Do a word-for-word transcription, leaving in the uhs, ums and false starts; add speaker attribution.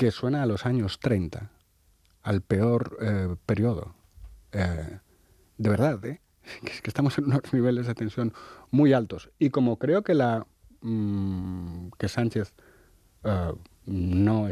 Speaker 1: que suena a los años treinta, al peor eh, periodo. Eh, de verdad, ¿eh? Que, es que estamos en unos niveles de tensión muy altos. Y como creo que, la, mmm, que Sánchez uh, no